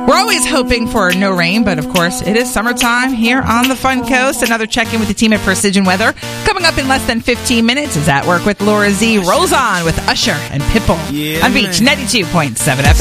We're always hoping for no rain, but of course, it is summertime here on the Fun Coast. Another check-in with the team at Precision Weather. Coming up in less than 15 minutes is At Work with Laura Z. Rolls on with Usher and Pitbull on Beach 92.7 FM.